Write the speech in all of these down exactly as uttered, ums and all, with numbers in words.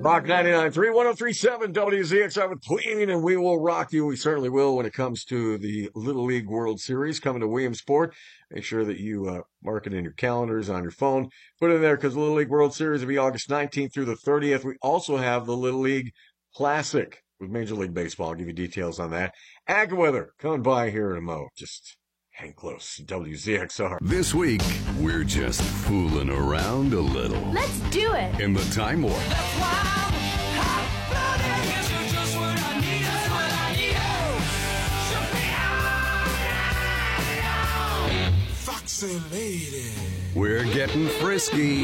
Rock ninety-nine point three, one oh three point seven W Z X R with Queen, and we will rock you. We certainly will when it comes to the Little League World Series coming to Williamsport. Make sure that you uh, mark it in your calendars on your phone. Put it in there because the Little League World Series will be August nineteenth through the thirtieth. We also have the Little League Classic with Major League Baseball. I'll give you details on that. AccuWeather coming by here in a mo. Just hang close. W Z X R. This week, we're just fooling around a little. Let's do it. In the Time Warp. That's why Foxy lady. We're getting frisky.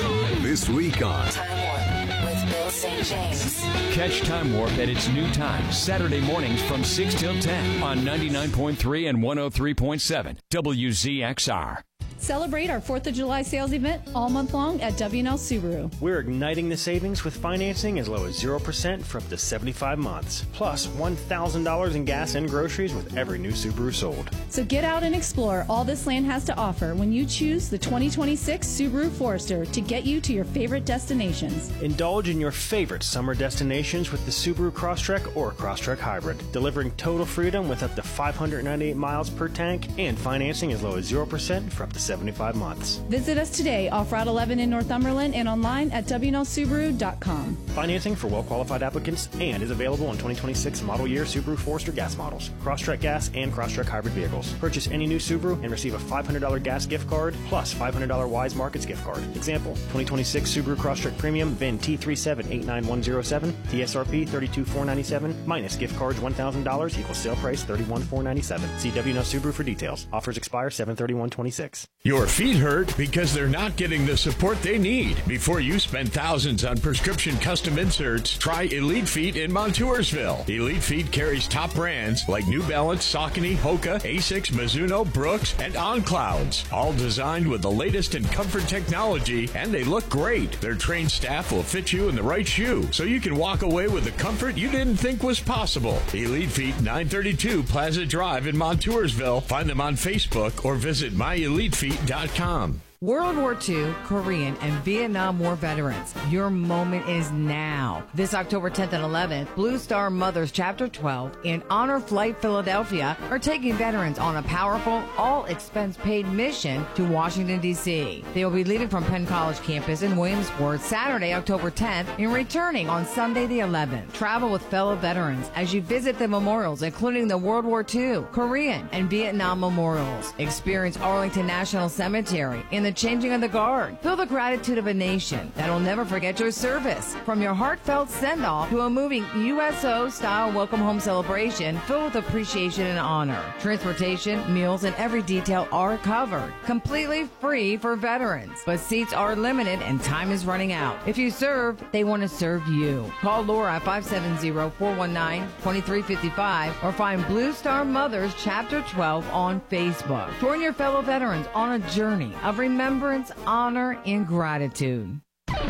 This week on Time Warp with Bill Saint James. Catch Time Warp at its new time, Saturday mornings from six till ten on ninety-nine point three and one oh three point seven W Z X R. Celebrate our fourth of July sales event all month long at W and L Subaru. We're igniting the savings with financing as low as zero percent for up to seventy-five months, plus one thousand dollars in gas and groceries with every new Subaru sold. So get out and explore all this land has to offer when you choose the twenty twenty-six Subaru Forester to get you to your favorite destinations. Indulge in your favorite summer destinations with the Subaru Crosstrek or Crosstrek Hybrid, delivering total freedom with up to five hundred ninety-eight miles per tank and financing as low as zero percent for up to seventy-five months. Visit us today off Route eleven in Northumberland and online at W N L Subaru dot com. Financing for well-qualified applicants and is available on twenty twenty-six model year Subaru Forester gas models, Crosstrek gas, and Crosstrek hybrid vehicles. Purchase any new Subaru and receive a five hundred dollars gas gift card plus five hundred dollars Wise Markets gift card. Example, twenty twenty-six Subaru Crosstrek Premium, V I N T three seven eight nine one zero seven, T S R P thirty-two thousand four hundred ninety-seven dollars, minus gift cards one thousand dollars equals sale price thirty-one thousand four hundred ninety-seven dollars. See W N L Subaru for details. Offers expire seven thirty-one twenty-six. Your feet hurt because they're not getting the support they need. Before you spend thousands on prescription custom inserts, try Elite Feet in Montoursville. Elite Feet carries top brands like New Balance, Saucony, Hoka, Asics, Mizuno, Brooks, and On Clouds. All designed with the latest in comfort technology, and they look great. Their trained staff will fit you in the right shoe, so you can walk away with the comfort you didn't think was possible. Elite Feet, nine thirty-two Plaza Drive in Montoursville. Find them on Facebook or visit my elite feet dot com. World War Two, Korean, and Vietnam War veterans, your moment is now. This October tenth and eleventh, Blue Star Mothers Chapter twelve and Honor Flight Philadelphia are taking veterans on a powerful, all-expense-paid mission to Washington, D C They will be leaving from Penn College campus in Williamsport Saturday, October tenth, and returning on Sunday the eleventh. Travel with fellow veterans as you visit the memorials, including the World War Two, Korean, and Vietnam memorials. Experience Arlington National Cemetery in the The changing of the guard. Feel the gratitude of a nation that will never forget your service. From your heartfelt send-off to a moving U S O-style welcome home celebration filled with appreciation and honor. Transportation, meals, and every detail are covered. Completely free for veterans. But seats are limited and time is running out. If you serve, they want to serve you. Call Laura at five seven zero, four one nine, two three five five or find Blue Star Mothers Chapter twelve on Facebook. Join your fellow veterans on a journey of remembrance. Remembrance, honor, and gratitude.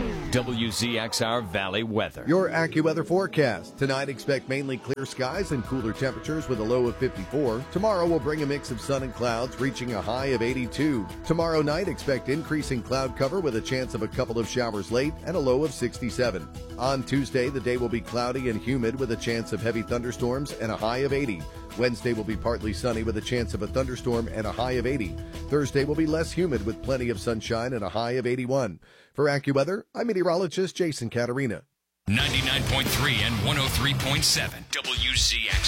W Z X R Valley weather. Your AccuWeather forecast. Tonight, expect mainly clear skies and cooler temperatures with a low of fifty-four. Tomorrow will bring a mix of sun and clouds, reaching a high of eighty-two. Tomorrow night, expect increasing cloud cover with a chance of a couple of showers late and a low of sixty-seven. On Tuesday, the day will be cloudy and humid with a chance of heavy thunderstorms and a high of eighty. Wednesday will be partly sunny with a chance of a thunderstorm and a high of eighty. Thursday will be less humid with plenty of sunshine and a high of eighty-one. For AccuWeather, I'm meteorologist Jason Caterina. ninety-nine point three and one oh three point seven W Z X R.